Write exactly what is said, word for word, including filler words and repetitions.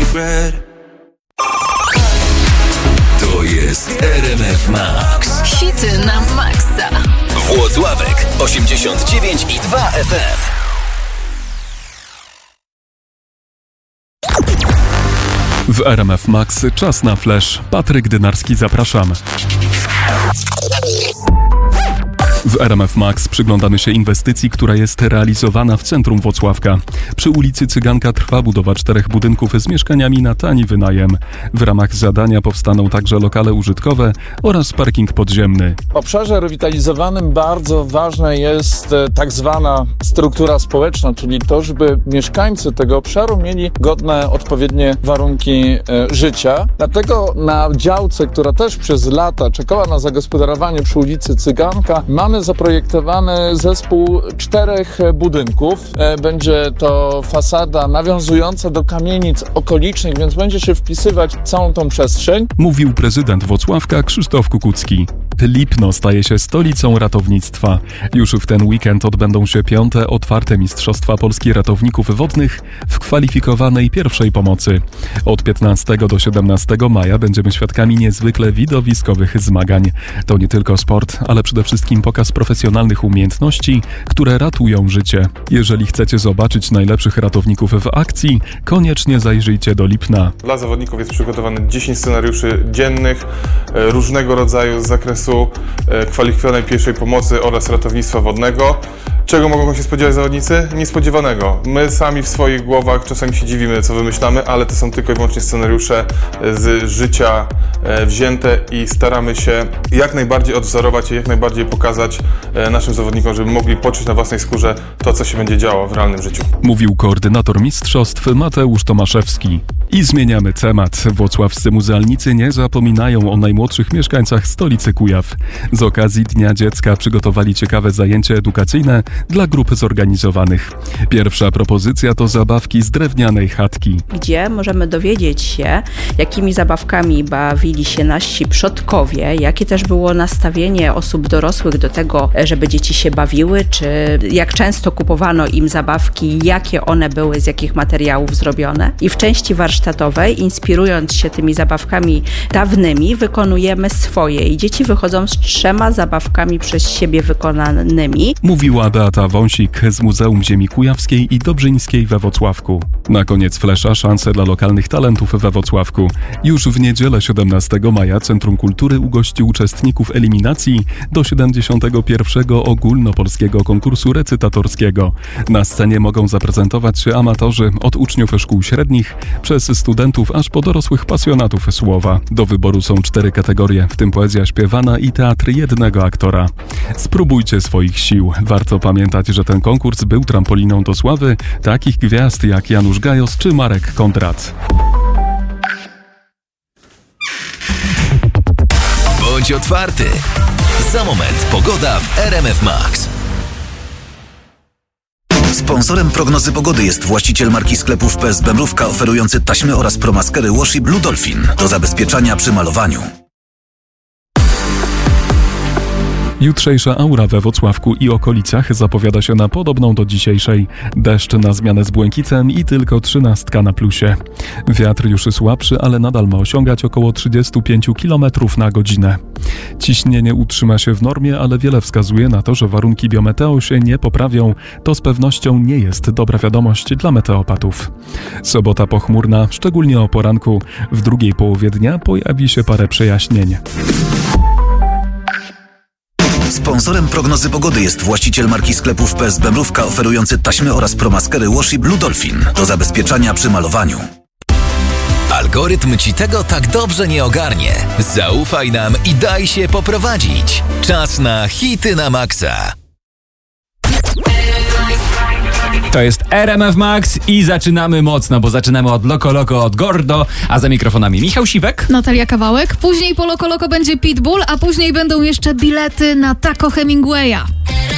To jest R M F Max. Hity na maksa. Włocławek osiemdziesiąt dziewięć i dwa F M. W R M F Max czas na flash. Patryk Dynarski, zapraszam. W R M F Max przyglądamy się inwestycji, która jest realizowana w centrum Włocławka. Przy ulicy Cyganka trwa budowa czterech budynków z mieszkaniami na tani wynajem. W ramach zadania powstaną także lokale użytkowe oraz parking podziemny. W obszarze rewitalizowanym bardzo ważna jest tak zwana struktura społeczna, czyli to, żeby mieszkańcy tego obszaru mieli godne, odpowiednie warunki e, życia. Dlatego na działce, która też przez lata czekała na zagospodarowanie przy ulicy Cyganka, mamy zaprojektowany zespół czterech budynków. Będzie to fasada nawiązująca do kamienic okolicznych, więc będzie się wpisywać w całą tą przestrzeń. Mówił prezydent Włocławka Krzysztof Kukucki. Lipno staje się stolicą ratownictwa. Już w ten weekend odbędą się piąte otwarte Mistrzostwa Polski Ratowników Wodnych w kwalifikowanej pierwszej pomocy. Od piętnastego do siedemnastego maja będziemy świadkami niezwykle widowiskowych zmagań. To nie tylko sport, ale przede wszystkim pokaz profesjonalnych umiejętności, które ratują życie. Jeżeli chcecie zobaczyć najlepszych ratowników w akcji, koniecznie zajrzyjcie do Lipna. Dla zawodników jest przygotowane dziesięć scenariuszy dziennych, różnego rodzaju z zakresu kwalifikowanej pierwszej pomocy oraz ratownictwa wodnego. Czego mogą się spodziewać zawodnicy? Niespodziewanego. My sami w swoich głowach czasami się dziwimy, co wymyślamy, ale to są tylko i wyłącznie scenariusze z życia wzięte i staramy się jak najbardziej odwzorować i jak najbardziej pokazać naszym zawodnikom, żeby mogli poczuć na własnej skórze to, co się będzie działo w realnym życiu. Mówił koordynator mistrzostw Mateusz Tomaszewski. I zmieniamy temat. Włocławscy muzealnicy nie zapominają o najmłodszych mieszkańcach stolicy Kujaw. Z okazji Dnia Dziecka przygotowali ciekawe zajęcie edukacyjne dla grup zorganizowanych. Pierwsza propozycja to zabawki z drewnianej chatki, gdzie możemy dowiedzieć się, jakimi zabawkami bawili się nasi przodkowie, jakie też było nastawienie osób dorosłych do tego, żeby dzieci się bawiły, czy jak często kupowano im zabawki, jakie one były, z jakich materiałów zrobione. I w części warsztatowej, inspirując się tymi zabawkami dawnymi, wykonujemy swoje i dzieci wychodzą z trzema zabawkami przez siebie wykonanymi. Mówiła Beata Wąsik z Muzeum Ziemi Kujawskiej i Dobrzyńskiej we Włocławku. Na koniec flesza szanse dla lokalnych talentów we Włocławku. Już w niedzielę siedemnastego maja Centrum Kultury ugości uczestników eliminacji do siedemdziesiątego pierwszego ogólnopolskiego konkursu recytatorskiego. Na scenie mogą zaprezentować się amatorzy od uczniów szkół średnich przez studentów aż po dorosłych pasjonatów słowa. Do wyboru są cztery kategorie, w tym poezja śpiewana i teatr jednego aktora. Spróbujcie swoich sił. Warto pamiętać, że ten konkurs był trampoliną do sławy takich gwiazd jak Janusz Gajos czy Marek Kondrat. Bądź otwarty. Za moment pogoda w R M F Max. Sponsorem prognozy pogody jest właściciel marki sklepów P S B Mrówka, oferujący taśmy oraz promaskery Wash i Blue Dolphin do zabezpieczania przy malowaniu. Jutrzejsza aura we Włocławku i okolicach zapowiada się na podobną do dzisiejszej. Deszcz na zmianę z błękitem i tylko trzynastka na plusie. Wiatr już słabszy, ale nadal ma osiągać około trzydzieści pięć kilometrów na godzinę. Ciśnienie utrzyma się w normie, ale wiele wskazuje na to, że warunki biometeo się nie poprawią. To z pewnością nie jest dobra wiadomość dla meteopatów. Sobota pochmurna, szczególnie o poranku. W drugiej połowie dnia pojawi się parę przejaśnień. Sponsorem prognozy pogody jest właściciel marki sklepów P S B Mrówka, oferujący taśmy oraz promaskery Wash i Blue Dolphin do zabezpieczania przy malowaniu. Algorytm ci tego tak dobrze nie ogarnie. Zaufaj nam i daj się poprowadzić. Czas na hity na maksa. To jest R M F Max i zaczynamy mocno, bo zaczynamy od Loco Loco, od Gordo, a za mikrofonami Michał Siwek, Natalia Kawałek, później po Loco Loco będzie Pitbull, a później będą jeszcze bilety na Taco Hemingwaya.